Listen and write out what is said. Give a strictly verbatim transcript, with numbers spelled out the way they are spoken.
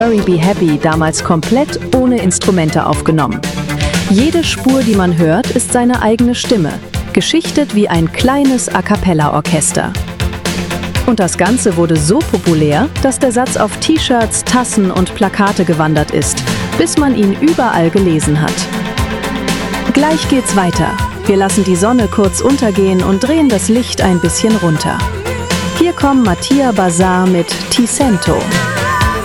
Hurry Be Happy damals komplett ohne Instrumente aufgenommen. Jede Spur, die man hört, ist seine eigene Stimme, geschichtet wie ein kleines A-cappella-Orchester. Und das Ganze wurde so populär, dass der Satz auf T-Shirts, Tassen und Plakate gewandert ist, bis man ihn überall gelesen hat. Gleich geht's weiter. Wir lassen die Sonne kurz untergehen und drehen das Licht ein bisschen runter. Hier kommt Mattia Bazar mit Ti Sento.